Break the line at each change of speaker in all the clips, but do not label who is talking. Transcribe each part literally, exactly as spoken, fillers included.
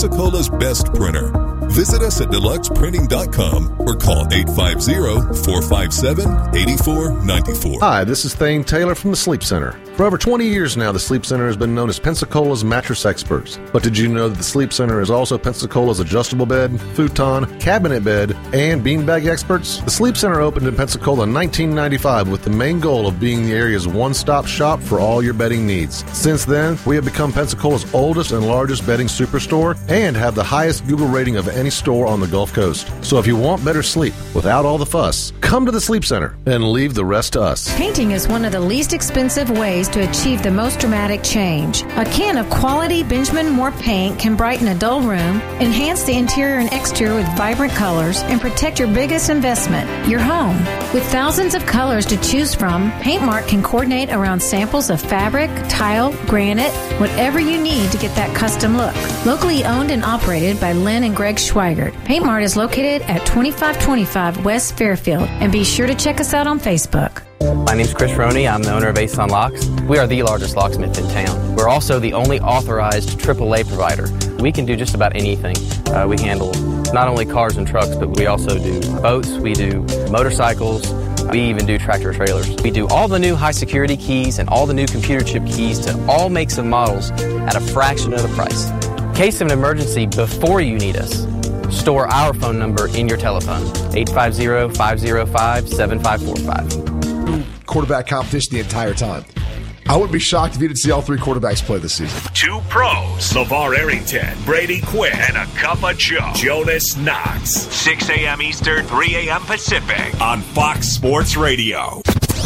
Pensacola's best printer. Visit us at deluxe printing dot com or call eight five zero, four five seven, eight four nine four.
Hi, this is Thane Taylor from the Sleep Center. For over twenty years now, the Sleep Center has been known as Pensacola's mattress experts. But did you know that the Sleep Center is also Pensacola's adjustable bed, futon, cabinet bed, and beanbag experts? The Sleep Center opened in Pensacola in nineteen ninety-five with the main goal of being the area's one-stop shop for all your bedding needs. Since then, we have become Pensacola's oldest and largest bedding superstore and have the highest Google rating of any store on the Gulf Coast. So if you want better sleep without all the fuss, come to the Sleep Center and leave the rest to us.
Painting is one of the least expensive ways to achieve the most dramatic change. A can of quality Benjamin Moore paint can brighten a dull room, enhance the interior and exterior with vibrant colors, and protect your biggest investment, your home. With thousands of colors to choose from, PaintMart can coordinate around samples of fabric, tile, granite, whatever you need to get that custom look. Locally owned and operated by Lynn and Greg Schweigert, PaintMart is located at twenty-five twenty-five West Fairfield, and be sure to check us out on Facebook.
My name's Chris Roney. I'm the owner of Ace on Locks. We are the largest locksmith in town. We're also the only authorized triple A provider. We can do just about anything. Uh, we handle not only cars and trucks, but we also do boats, we do motorcycles, we even do tractor trailers. We do all the new high security keys and all the new computer chip keys to all makes and models at a fraction of the price. In case of an emergency before you need us, store our phone number in your telephone, eight five zero, five zero five, seven five four five.
Quarterback competition the entire time. I wouldn't be shocked if you didn't see all three quarterbacks play this season.
Two pros, LeVar Arrington, Brady Quinn, and a cup of Joe, Jonas Knox. six a.m. Eastern, three a.m. Pacific on Fox Sports Radio.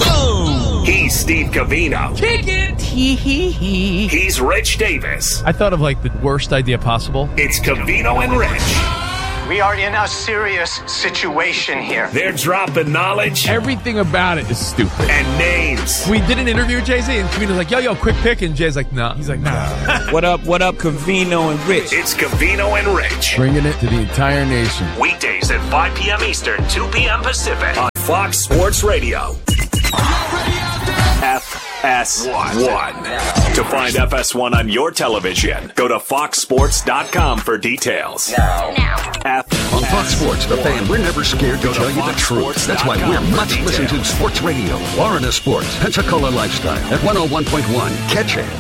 Boom! He's Steve Covino.
Kick it! Hee hee hee.
He's Rich Davis.
I thought of like the worst idea possible.
It's Covino and Rich.
We are in a serious situation here.
They're dropping knowledge.
Everything about it is stupid.
And names.
We did an interview with Jay-Z, and Covino's like, yo, yo, quick pick. And Jay's like, nah. He's like, nah.
What up, what up, Covino and Rich?
It's Covino and Rich.
Bringing it to the entire nation.
Weekdays at five p.m. Eastern, two p.m. Pacific on Fox Sports Radio. F S one. To find F S one on your television, go to fox sports dot com for details.
Now. Now.
F-
on Fox Sports, the fan, we're never scared to
go
tell
to
you the truth. That's why we're much listened to sports radio. Florida Sports, Pensacola Lifestyle at one oh one point one. Catch it.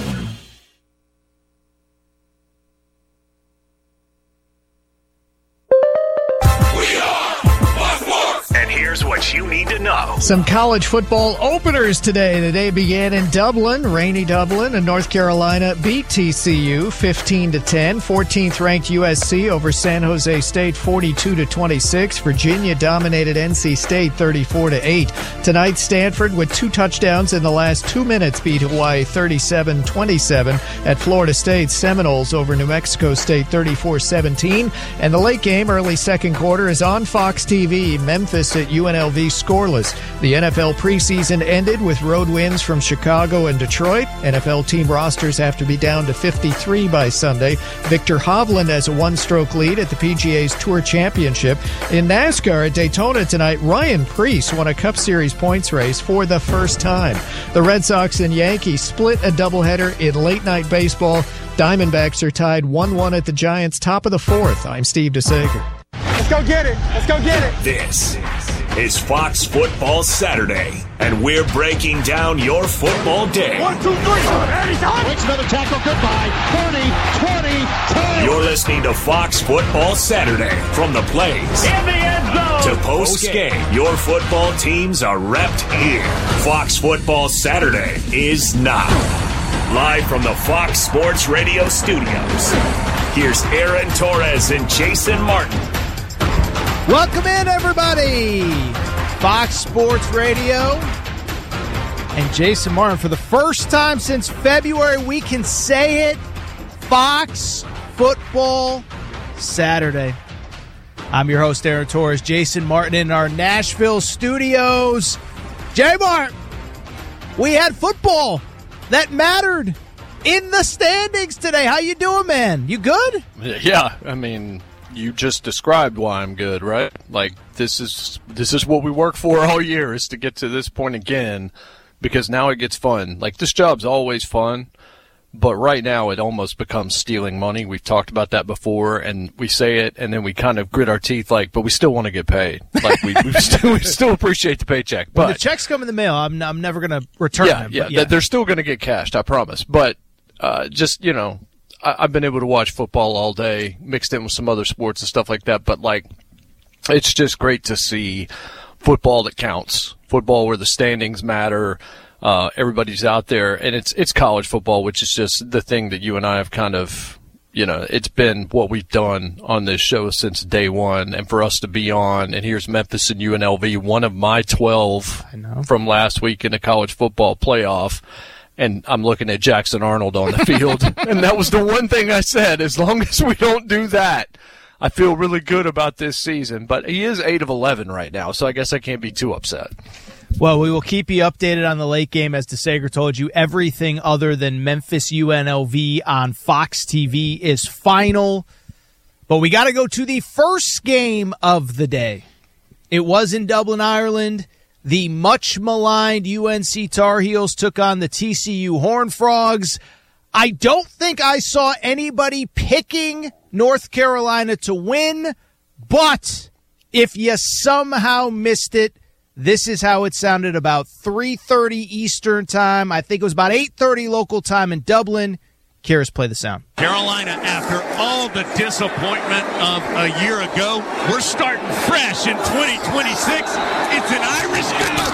Here's what you need to know.
Some college football openers today. The day began in Dublin. Rainy Dublin, and North Carolina beat T C U fifteen to ten. fourteenth ranked U S C over San Jose State forty-two to twenty-six. Virginia dominated N C State thirty-four to eight. Tonight, Stanford with two touchdowns in the last two minutes beat Hawaii thirty-seven twenty-seven. At Florida State, Seminoles over New Mexico State thirty-four seventeen. And the late game, early second quarter, is on Fox T V. Memphis at U N L V scoreless. The N F L preseason ended with road wins from Chicago and Detroit. N F L team rosters have to be down to fifty-three by Sunday. Victor Hovland has a one-stroke lead at the P G A's Tour Championship. In NASCAR at Daytona tonight, Ryan Preece won a Cup Series points race for the first time. The Red Sox and Yankees split a doubleheader in late-night baseball. Diamondbacks are tied one one at the Giants' top of the fourth. I'm Steve DeSager.
Let's go get it. Let's go get it.
This is Fox Football Saturday, and we're breaking down your football day.
One, two, three. Anytime. Makes another tackle. Goodbye. thirty, twenty, ten.
You're listening to Fox Football Saturday. From the plays
in the end zone
to post-game, your football teams are repped here. Fox Football Saturday is now. Live from the Fox Sports Radio studios, here's Aaron Torres and Jason Martin.
Welcome in, everybody. Fox Sports Radio and Jason Martin. For the first time since February, we can say it, Fox Football Saturday. I'm your host, Aaron Torres. Jason Martin in our Nashville studios. J-Mart, we had football that mattered in the standings today. How you doing, man? You good?
Yeah, I mean, you just described why I'm good, right? Like, this is this is what we work for all year, is to get to this point again, because now it gets fun. Like, this job's always fun, But right now, it almost becomes stealing money. We've talked about that before, and we say it, and then we kind of grit our teeth, like, but we still want to get paid. Like, we, we, still, we still appreciate the paycheck. But
when the checks come in the mail, I'm, I'm never going to return
yeah,
them.
Yeah,
yeah,
they're still going to get cashed, I promise. But uh, just, you know, I, I've been able to watch football all day, mixed in with some other sports and stuff like that. But, like, it's just great to see football that counts, football where the standings matter. Uh, everybody's out there, and it's it's college football, which is just the thing that you and I have kind of, you know, it's been what we've done on this show since day one, and for us to be on, and here's Memphis and U N L V, one of my twelve from last week in the college football playoff, and I'm looking at Jackson Arnold on the field, and that was the one thing I said, as long as we don't do that, I feel really good about this season. But he is eight of eleven right now, so I guess I can't be too upset.
Well, we will keep you updated on the late game. As DeSager told you, everything other than Memphis U N L V on Fox T V is final. But we got to go to the first game of the day. It was in Dublin, Ireland. The much-maligned U N C Tar Heels took on the T C U Horned Frogs. I don't think I saw anybody picking North Carolina to win, but if you somehow missed it, this is how it sounded about three thirty Eastern time. I think it was about eight thirty local time in Dublin. Kyrus, play the sound.
Carolina, after all the disappointment of a year ago, we're starting fresh in twenty twenty-six. It's an Irish game.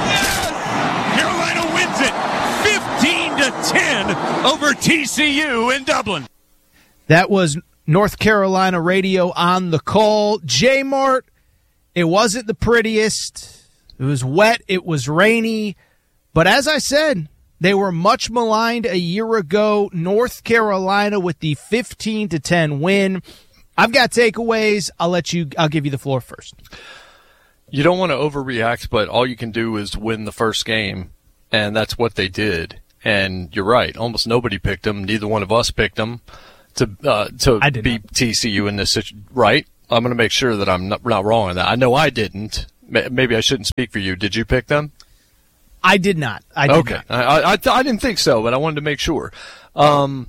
Carolina wins it fifteen to ten over T C U in Dublin.
That was North Carolina radio on the call. J-Mart, it wasn't the prettiest. It was wet. It was rainy. But as I said, they were much maligned a year ago. North Carolina with the fifteen to ten win. I've got takeaways. I'll let you, I'll give you the floor first.
You don't want to overreact, but all you can do is win the first game, and that's what they did. And you're right. Almost nobody picked them. Neither one of us picked them to uh, to beat T C U in this situation. Right? I'm going to make sure that I'm not, not wrong on that. I know I didn't. Maybe I shouldn't speak for you. Did you pick them?
I did not. I did
okay.
not.
I, I, I didn't think so, but I wanted to make sure. Um,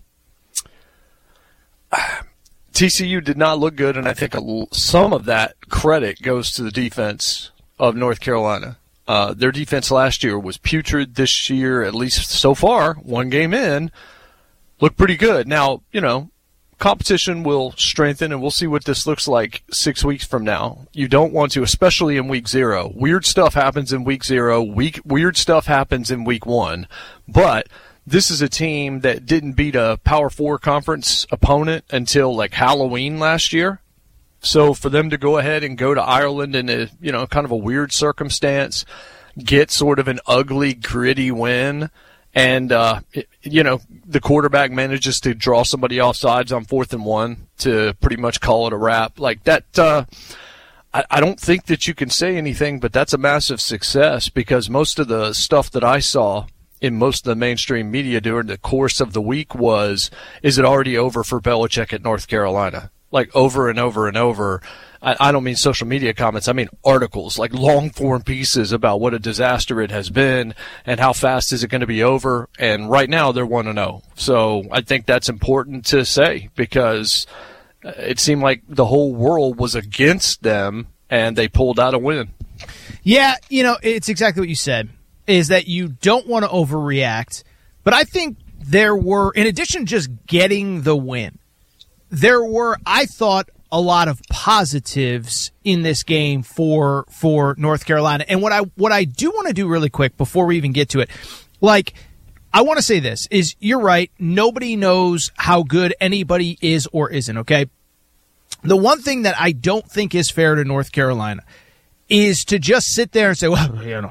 T C U did not look good, and I think a, some of that credit goes to the defense of North Carolina. Uh, their defense last year was putrid. This year, at least so far, one game in, looked pretty good. Now, you know, competition will strengthen, and we'll see what this looks like six weeks from now. You don't want to, especially in week zero. Weird stuff happens in week zero. Week, weird stuff happens in week one. But this is a team that didn't beat a Power Four conference opponent until like Halloween last year. So for them to go ahead and go to Ireland in a, you know, kind of a weird circumstance, get sort of an ugly, gritty win, and, uh, it, you know, the quarterback manages to draw somebody off sides on fourth and one to pretty much call it a wrap. Like that, uh, I, I don't think that you can say anything, but that's a massive success, because most of the stuff that I saw in most of the mainstream media during the course of the week was, is it already over for Belichick at North Carolina? Like over and over and over. I, I don't mean social media comments. I mean articles, like long-form pieces about what a disaster it has been and how fast is it going to be over. And right now they're one and oh. So I think that's important to say, because it seemed like the whole world was against them and they pulled out a win.
Yeah, you know, it's exactly what you said, is that you don't want to overreact. But I think there were, in addition to just getting the win, there were, I thought, a lot of positives in this game for for North Carolina. And what I what I do want to do really quick before we even get to it, like, I want to say this, is you're right, nobody knows how good anybody is or isn't, okay? The one thing that I don't think is fair to North Carolina is to just sit there and say, well, you know,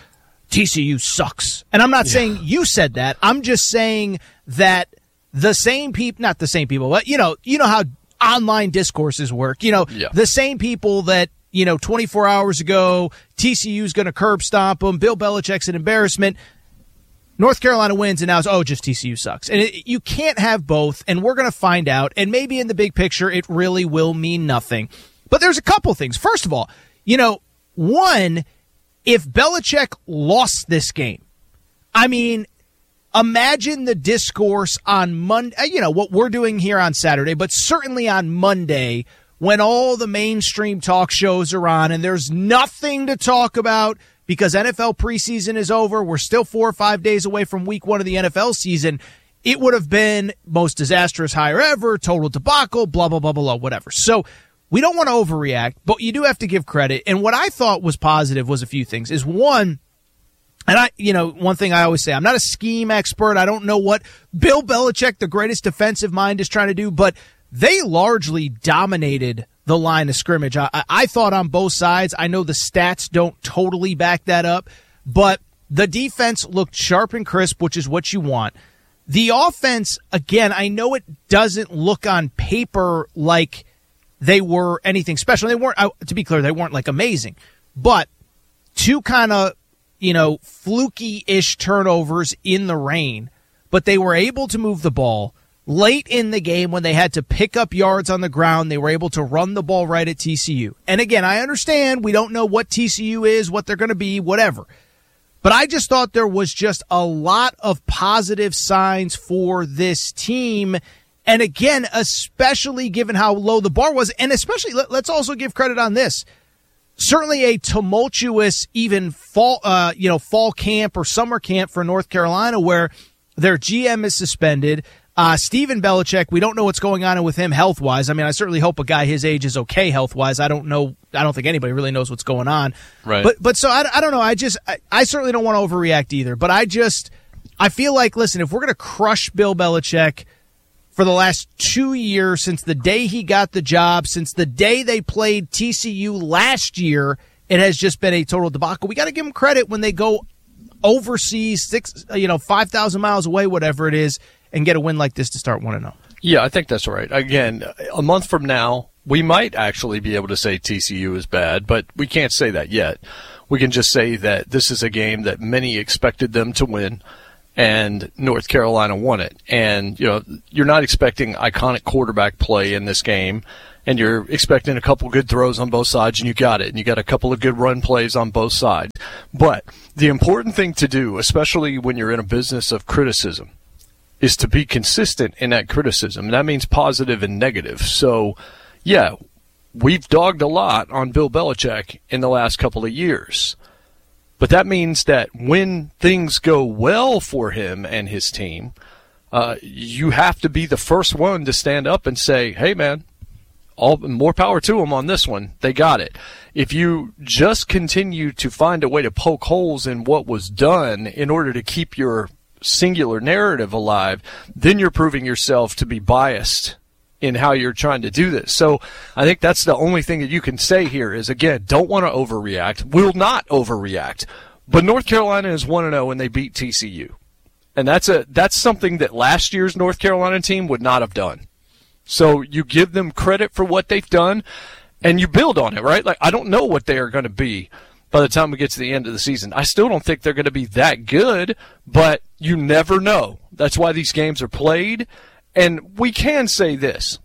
T C U sucks. And I'm not yeah. saying you said that. I'm just saying that the same people, not the same people, but, you know, you know how online discourses work. You know, yeah. the same people that, you know, twenty-four hours ago, T C U's going to curb stomp them, Bill Belichick's an embarrassment, North Carolina wins, and now it's, oh, just T C U sucks. And it, you can't have both, and we're going to find out, and maybe in the big picture it really will mean nothing. But there's a couple things. First of all, you know, one, if Belichick lost this game, I mean, imagine the discourse on Monday, you know, what we're doing here on Saturday, but certainly on Monday when all the mainstream talk shows are on and there's nothing to talk about because N F L preseason is over. We're still four or five days away from week one of the N F L season. It would have been most disastrous hire ever, total debacle, blah, blah, blah, blah, whatever. So we don't want to overreact, but you do have to give credit. And what I thought was positive was a few things. Is one, and I, you know, one thing I always say, I'm not a scheme expert. I don't know what Bill Belichick, the greatest defensive mind, is trying to do, but they largely dominated the line of scrimmage. I, I thought on both sides. I know the stats don't totally back that up, but the defense looked sharp and crisp, which is what you want. The offense, again, I know it doesn't look on paper like they were anything special. They weren't, to be clear, they weren't like amazing, but two kind of, you know, fluky-ish turnovers in the rain, but they were able to move the ball. Late in the game when they had to pick up yards on the ground, they were able to run the ball right at T C U. And again, I understand we don't know what T C U is, what they're going to be, whatever. But I just thought there was just a lot of positive signs for this team. And again, especially given how low the bar was, and especially, let's also give credit on this. Certainly a tumultuous, even fall, uh, you know, fall camp or summer camp for North Carolina where their G M is suspended. Uh, Steven Belichick, we don't know what's going on with him health-wise. I mean, I certainly hope a guy his age is okay health-wise. I don't know. I don't think anybody really knows what's going on.
Right.
But but so I, I don't know. I just I, I certainly don't want to overreact either. But I just I feel like, listen, if we're going to crush Bill Belichick for the last two years, since the day he got the job, since the day they played T C U last year, it has just been a total debacle. We got to give them credit when they go overseas, six, you know, five thousand miles away, whatever it is, and get a win like this to start one and oh.
Yeah, I think that's right. Again, a month from now, we might actually be able to say T C U is bad, but we can't say that yet. We can just say that this is a game that many expected them to win, and North Carolina won it. And, you know, you're not expecting iconic quarterback play in this game, and you're expecting a couple good throws on both sides, and you got it. And you got a couple of good run plays on both sides. But the important thing to do, especially when you're in a business of criticism, is to be consistent in that criticism. That means positive and negative. So, yeah, we've dogged a lot on Bill Belichick in the last couple of years. But that means that when things go well for him and his team, uh, you have to be the first one to stand up and say, hey, man, all more power to them on this one. They got it. If you just continue to find a way to poke holes in what was done in order to keep your singular narrative alive, then you're proving yourself to be biased in how you're trying to do this. So I think that's the only thing that you can say here is, again, don't want to overreact. Will not overreact. But North Carolina is one and oh and they beat T C U. And that's a that's something that last year's North Carolina team would not have done. So you give them credit for what they've done and you build on it, right? Like, I don't know what they are going to be by the time we get to the end of the season. I still don't think they're going to be that good, but you never know. That's why these games are played. And we can say this.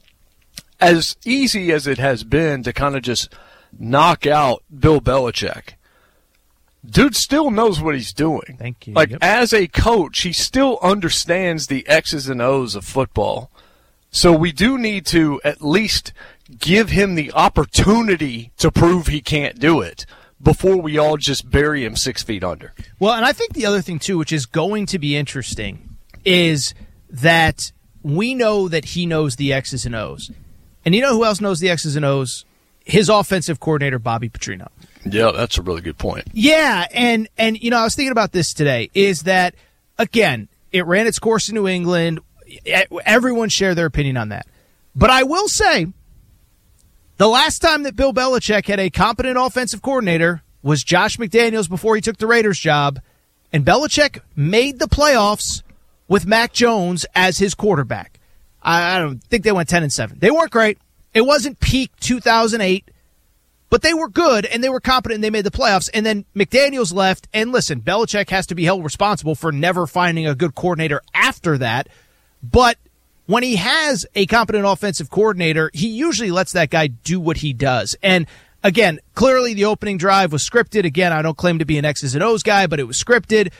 As easy as it has been to kind of just knock out Bill Belichick, dude still knows what he's doing.
Thank you.
Like,
yep.
As a coach, he still understands the X's and O's of football. So we do need to at least give him the opportunity to prove he can't do it before we all just bury him six feet under.
Well, and I think the other thing, too, which is going to be interesting, is that we know that he knows the X's and O's. And you know who else knows the X's and O's? His offensive coordinator, Bobby Petrino.
Yeah, that's a really good point.
Yeah, and, and you know, I was thinking about this today, is that, again, it ran its course in New England. Everyone shared their opinion on that. But I will say, the last time that Bill Belichick had a competent offensive coordinator was Josh McDaniels before he took the Raiders job, and Belichick made the playoffs with Mac Jones as his quarterback. I, I don't think they went ten and seven. They weren't great. It wasn't peak two thousand eight, but they were good, and they were competent, and they made the playoffs. And then McDaniels left, and listen, Belichick has to be held responsible for never finding a good coordinator after that, but when he has a competent offensive coordinator, he usually lets that guy do what he does. And again, clearly the opening drive was scripted. Again, I don't claim to be an X's and O's guy, but it was scripted.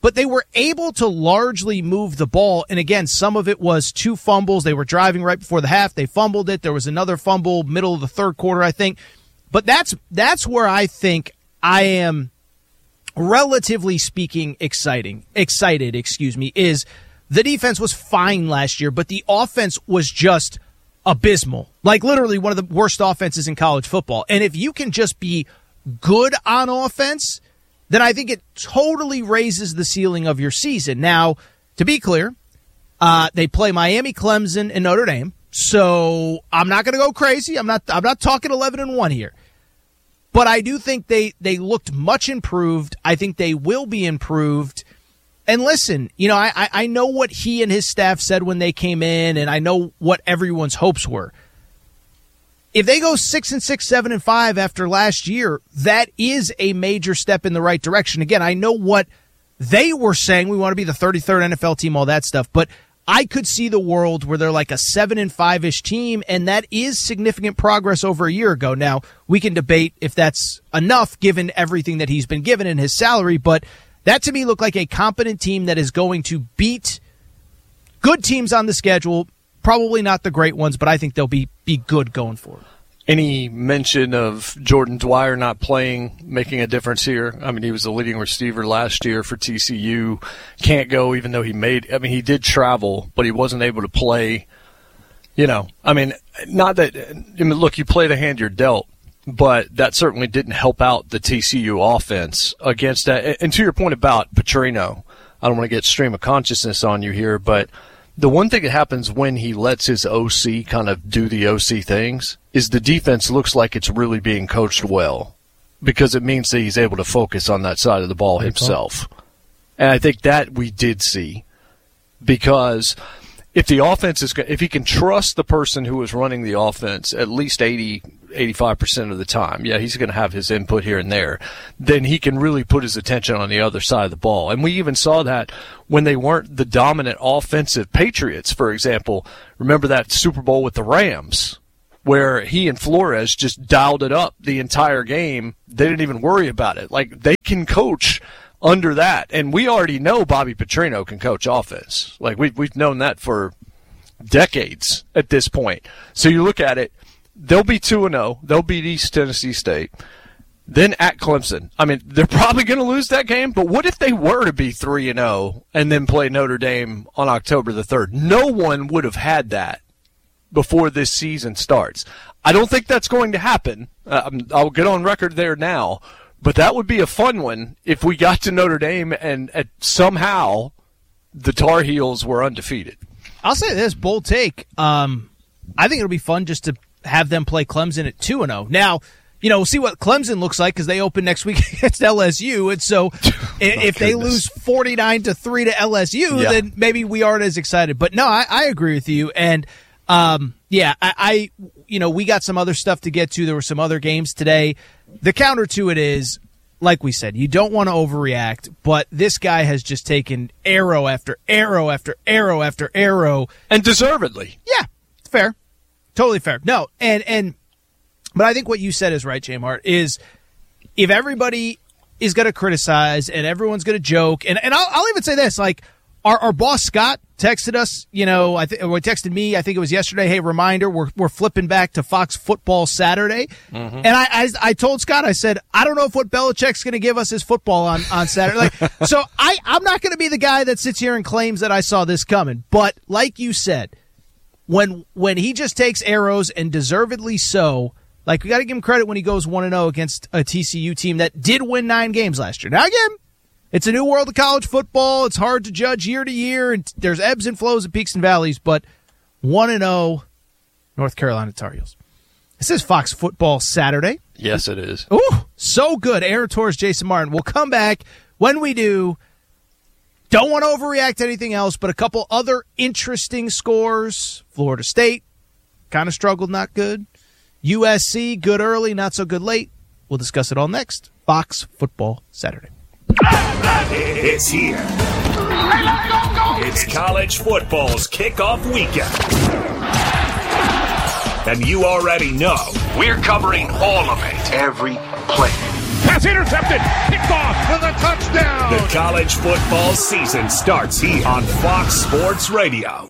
but they were able to largely move the ball. And again, some of it was two fumbles. They were driving right before the half. They fumbled it. There was another fumble middle of the third quarter, I think. But that's that's where I think I am, relatively speaking, exciting, excited, excuse me, is the defense was fine last year, but the offense was just abysmal. Like literally one of the worst offenses in college football. And if you can just be good on offense, then I think it totally raises the ceiling of your season. Now, to be clear, uh, they play Miami, Clemson, and Notre Dame. So I'm not going to go crazy. I'm not. I'm not talking eleven and one here. But I do think they they looked much improved. I think they will be improved. And listen, you know, I I know what he and his staff said when they came in, and I know what everyone's hopes were. If they go six and six, seven and five after last year, that is a major step in the right direction. Again, I know what they were saying. We want to be the thirty-third N F L team, all that stuff. But I could see the world where they're like a seven and five ish team, and that is significant progress over a year ago. Now we can debate if that's enough given everything that he's been given in his salary, but that to me looked like a competent team that is going to beat good teams on the schedule. Probably not the great ones, but I think they'll be be good going forward.
Any mention of Jordan Dwyer not playing, making a difference here? I mean, he was the leading receiver last year for T C U. Can't go even though he made – I mean, he did travel, but he wasn't able to play. You know, I mean, not that – I mean, look, you play the hand you're dealt, but that certainly didn't help out the T C U offense against that. And to your point about Petrino, I don't want to get stream of consciousness on you here, but – the one thing that happens when he lets his O C kind of do the O C things is the defense looks like it's really being coached well because it means that he's able to focus on that side of the ball himself. And I think that we did see because if the offense is – if he can trust the person who is running the offense at least eighty, eighty-five percent of the time, yeah, he's going to have his input here and there, then he can really put his attention on the other side of the ball. And we even saw that when they weren't the dominant offensive Patriots, for example. Remember that Super Bowl with the Rams where he and Flores just dialed it up the entire game. They didn't even worry about it. Like, they can coach under that. And we already know Bobby Petrino can coach offense. Like, we've, we've known that for decades at this point. So you look at it, they'll be two and oh. They'll beat East Tennessee State. Then at Clemson. I mean, they're probably going to lose that game, but what if they were to be three and oh and then play Notre Dame on October the third? No one would have had that before this season starts. I don't think that's going to happen. Uh, I'll get on record there now, but that would be a fun one if we got to Notre Dame and uh, somehow the Tar Heels were undefeated.
I'll say this, bold take. Um, I think it'll be fun just to have them play Clemson at two and oh. Now, you know, we'll see what Clemson looks like because they open next week against L S U. And so if they lose forty-nine to three to L S U, yeah. then maybe we aren't as excited. But no, I, I agree with you. And, um, yeah, I, I, you know, we got some other stuff to get to. There were some other games today. The counter to it is, like we said, you don't want to overreact, but this guy has just taken arrow after arrow after arrow after arrow.
And deservedly.
Yeah, it's fair. Totally fair. No, and, and, but I think what you said is right, J-Mart, is if everybody is going to criticize and everyone's going to joke, and, and I'll, I'll even say this, like, our, our boss Scott texted us, you know, I think, or texted me, I think it was yesterday, hey, reminder, we're we're flipping back to Fox Football Saturday. Mm-hmm. And I, I I told Scott, I said, I don't know if what Belichick's going to give us is football on, on Saturday. Like, so I, I'm not going to be the guy that sits here and claims that I saw this coming. But like you said, when when he just takes arrows, and deservedly so, like, we got to give him credit when he goes one and oh against a T C U team that did win nine games last year. Now, again, it's a new world of college football. It's hard to judge year to year, and there's ebbs and flows and peaks and valleys, but one and oh North Carolina Tar Heels. This is Fox Football Saturday.
Yes, it is.
Ooh, so good. Aaron Torres, Jason Martin. We'll come back. When we do, don't want to overreact to anything else, but a couple other interesting scores. Florida State, kind of struggled, not good. U S C, good early, not so good late. We'll discuss it all next. Fox Football Saturday.
It's here. It's college football's kickoff weekend. And you already know we're covering all of it.
Every play.
Pass intercepted. Picked off for the touchdown.
The college football season starts here on Fox Sports Radio.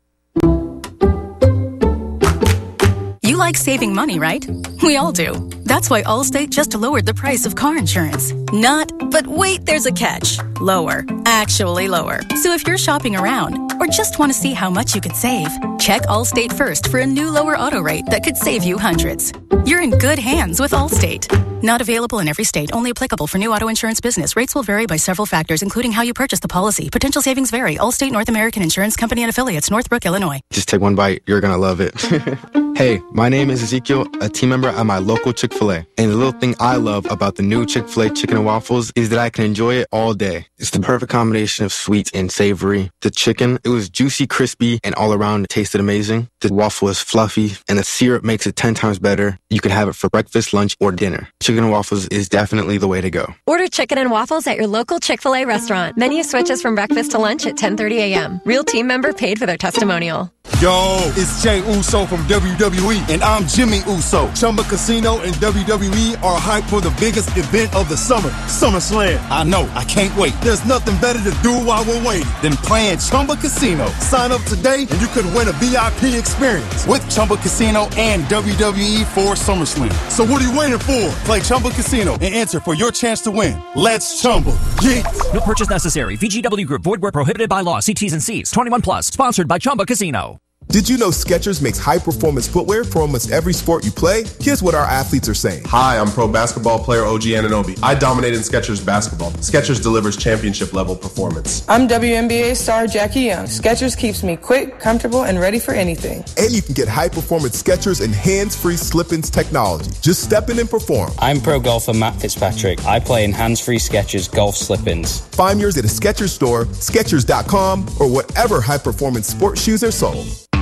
You like saving money, right? We all do. That's why Allstate just lowered the price of car insurance. Not, but wait, there's a catch. Lower. Actually lower. So if you're shopping around or just want to see how much you could save, check Allstate first for a new lower auto rate that could save you hundreds. You're in good hands with Allstate. Not available in every state. Only applicable for new auto insurance business. Rates will vary by several factors, including how you purchase the policy. Potential savings vary. Allstate North American Insurance Company and Affiliates, Northbrook, Illinois.
Just take one bite. You're going to love it. Hey, my name is Ezekiel, a team member at my local Chick-fil-A. And the little thing I love about the new Chick-fil-A chicken and waffles is that I can enjoy it all day. It's the perfect combination of sweet and savory. The chicken, it was juicy, crispy, and all around it tasted amazing. The waffle is fluffy, and the syrup makes it ten times better. You can have it for breakfast, lunch, or dinner. Chicken and waffles is definitely the way to go.
Order chicken and waffles at your local Chick-fil-A restaurant. Menu switches from breakfast to lunch at ten thirty a.m. Real team member paid for their testimonial.
Yo, it's Jay Uso from W W E, and I'm Jimmy Uso. Chumba Casino and W W E are hyped for the biggest event of the summer, SummerSlam. I know, I can't wait. There's nothing better to do while we're waiting than playing Chumba Casino. Sign up today and you could win a V I P experience with Chumba Casino and W W E for SummerSlam. So what are you waiting for? Play Chumba Casino and enter for your chance to win. Let's Chumba. Yeah.
No purchase necessary. V G W Group. Void where prohibited by law. See T's and C's. twenty-one plus. Sponsored by Chumba Casino.
Did you know Skechers makes high-performance footwear for almost every sport you play? Here's what our athletes are saying.
Hi, I'm pro basketball player O G Anunoby. I dominate in Skechers basketball. Skechers delivers championship-level performance.
I'm W N B A star Jackie Young. Skechers keeps me quick, comfortable, and ready for anything.
And you can get high-performance Skechers and hands-free slip-ins technology. Just step in and perform.
I'm pro golfer Matt Fitzpatrick. I play in hands-free Skechers golf slip-ins.
Find yours at a Skechers store, Skechers dot com, or whatever high-performance sports shoes are sold.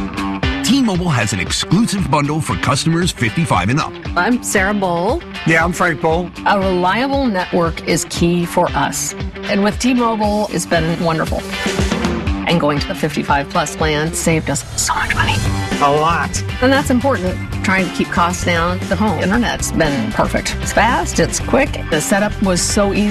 T-Mobile has an exclusive bundle for customers fifty-five and up.
I'm Sarah Bowl.
Yeah, I'm Frank Bowl.
A reliable network is key for us. And with T-Mobile, it's been wonderful. And going to the fifty-five plus plan saved us so much money.
A lot.
And that's important. Trying to keep costs down. The home internet's been perfect. It's fast, it's quick. The setup was so easy.